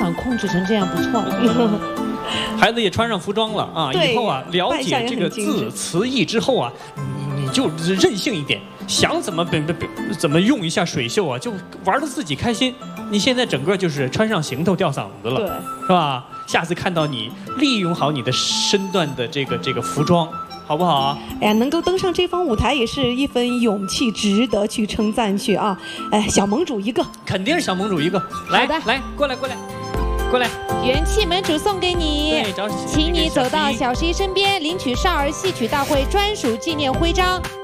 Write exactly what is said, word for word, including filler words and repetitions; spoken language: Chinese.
场控制成这样不错了。 孩子也穿上服装了啊，以后啊了解这个字词义之后啊，你你就任性一点，想怎么怎么怎么用一下水袖啊，就玩得自己开心。你现在整个就是穿上行头吊嗓子了， 对， 是吧？下次看到你利用好你的身段的这个这个服装。好不好啊？ 哎呀，能够登上这方舞台也是一份勇气，值得去称赞去啊！哎，小盟主一个， 肯定是小盟主一个。来来，过来过来，过来。 元气盟主送给你， 对，找请你走到小十一身边，领取少儿戏曲大会专属纪念徽章。